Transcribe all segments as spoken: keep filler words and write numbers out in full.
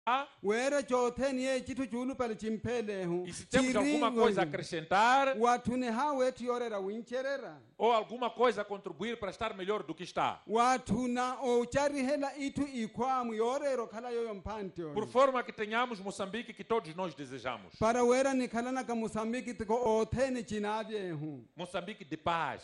wera jotheni ye chitu chulu pale chimpelehu E se temos alguma coisa a acrescentar watu ne hawe tiorera wincherera ou alguma coisa a contribuir para estar melhor do que está. watu na ocharihela itu ikwamu yorero khala yoyo mpante Por forma que tenhamos Moçambique que todos nós desejamos. para wera ni khalana ka Mozambique tiko otheni chinavyehu Moçambique de paz.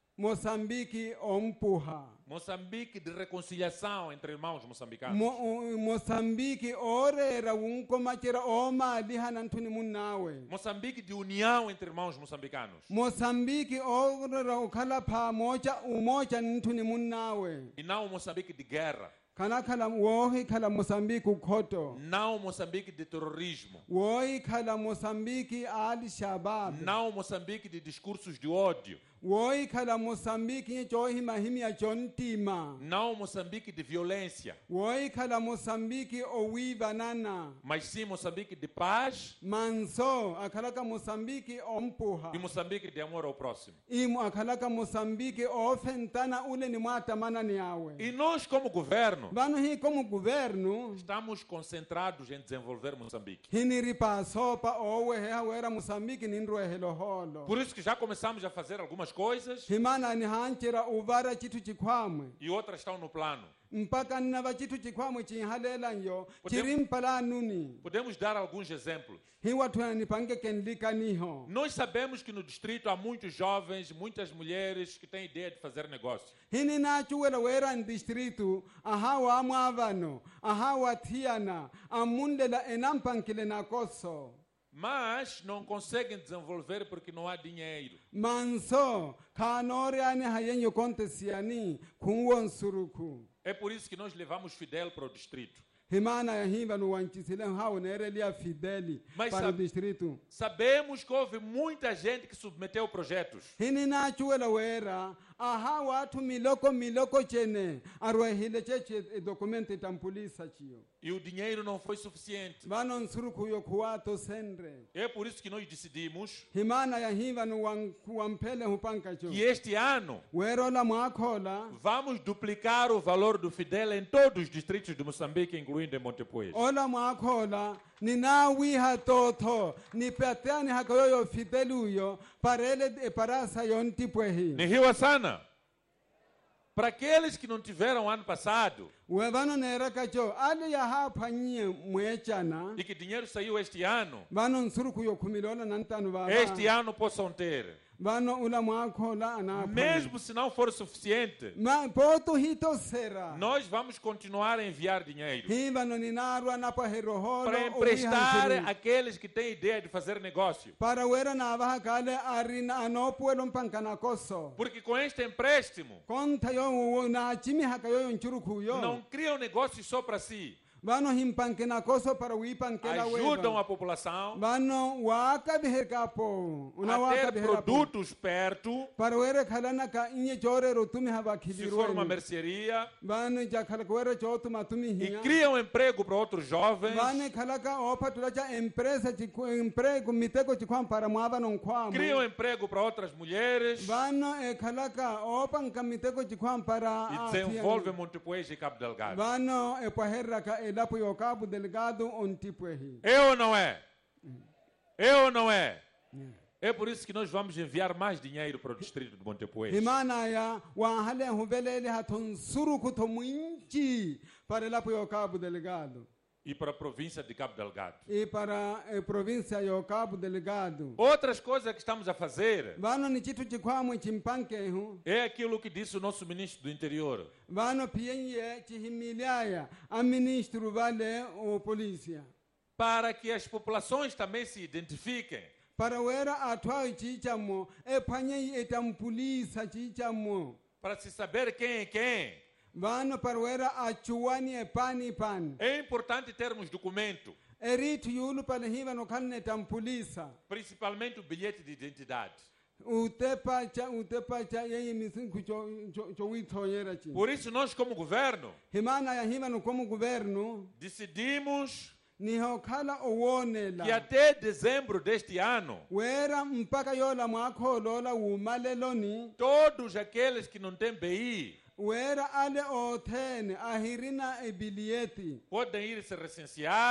Mozambique ompuha Moçambique de reconciliação entre irmãos moçambicanos. Mo, o- Mozambique orera unkomachera oma lihana ntuni munawe Moçambique de união entre irmãos moçambicanos. Mozambique orera ukhala pamoja umoja ntuni munawe E não Moçambique de guerra. kana khala wohi khala Mozambique ukhoto Não Moçambique de terrorismo. wohi khala Mozambique al Shabab Não Moçambique de discursos de ódio. wohi khala Mozambique johi mahimi ya jontima Não Moçambique de violência. wohi khala Mozambique owiva nana Mas sim Moçambique de paz manso akhalaka Mozambique ompuha e Moçambique de amor ao próximo. imu akhalaka Mozambique ofentana ule ni mwatamana ni yawe E nós, como governo, vanu hi como governo estamos concentrados em desenvolver Moçambique. hiniri pasopa owe heha wera Mozambique nindroehelo holo Por isso que já começamos a fazer algumas coisas himana ni hanchera uvara chitu chikwamwe e outras estão no plano. mpaka nnava chitu chikwamwe chinhalela nyo Podemos- chirimpala nuni Podemos dar alguns exemplos. hiwathu nipange kenlikaniho Nós sabemos que no distrito há muitos jovens, muitas mulheres que têm ideia de fazer negócio. hini nachuwela wera ndistritu ahawa amwavano ahawa thiyana amundela enampankile nakoso Mas não conseguem desenvolver porque não há dinheiro. manso khanoriani hayenyo kontesiani khunwon suruku É por isso que nós levamos Fidel para o distrito. himana yahiva nuwanchisile hawo nerelia fideli Mas para o sabe- distrito Sabemos que houve muita gente que submeteu projetos. hini nachuwela wera aha watu miloko miloko chene arwehile cheche dokumenti tampulisa chiyo E o dinheiro não foi suficiente. vano nsuruku yo kuwato sendre É por isso que nós decidimos himana yahiva nuwamphele hupanka cho que este ano werola mwakhola vamos duplicar o valor do Fidel em todos os distritos de Moçambique, incluindo em Montepuez. ola mwakhola ninawiha totho nipateani hakayoyo fideluyo parele e parasa yontipwehi Ni hiwa sana. Para aqueles que não tiveram ano passado we vano neraka cho ali yahaphanyie mwechana e que dinheiro saiu este ano, vano nsuruku yo khumilola nantanu vava este ano possam ter. vano ula mwakhola ana Mesmo se não for suficiente, ma poto hito sera nós vamos continuar a enviar dinheiro hi vano ninarwa napa heroholo para emprestar àqueles que têm ideia de fazer negócio. para wera na vaha kale arina anopuelo mpankana koso Porque com este empréstimo, konta yo na chimi hakayoyo nchuruku yo não criam negócios só para si. vano himpankena koso para wipankela Ajudam weva a população vano waka bihekapo una a waka ter bihekapo produtos perto, para wera khalana ka inye chorero tumi haba se for uma khilirweni mercearia, vano jakhala wera chotuma tumi e hiya criam emprego para outros jovens, vane khalaka opa tulacha empresa chiku emprego miteko chikwam para mwava nonkwamo criam emprego para outras mulheres vano e khalaka opa nkamiteko chikwam para e ah, desenvolvem Montepuez e Cabo Delgado. vano e paherra ka elapo yo cabo delegado ontipwehi É ou não é? É ou não é? É por isso que nós vamos enviar mais dinheiro para o distrito de Montepuez. himana ya wahale huvelele haton suruku to mwinchi para elapo yo cabo delegado E para a província de Cabo Delgado. e para a província yo cabo delegado Outras coisas que estamos a fazer vano ni chitu chikwamwe chimpankehu é aquilo que disse o nosso ministro do Interior. vano pienye chihimiliaya a ministro vale o polícia Para que as populações também se identifiquem. para wera atwai chichamo e phanye etampulisa chichamo Para se saber quem é quem. vano para wera achuani e pani pan É importante termos documento. eritu yulu pale hiva no kanne tampulisa Principalmente o bilhete de identidade. utepacha utepacha yeye misinku cho cho, cho withoyera chi Por isso nós como governo himana ya hiva no como governo decidimos niho khala que owonela até dezembro deste ano wera mpaka yola mwakholola umaleloni todos aqueles que não têm B I wera ale othene ahirina ebilieti podem ir se recensear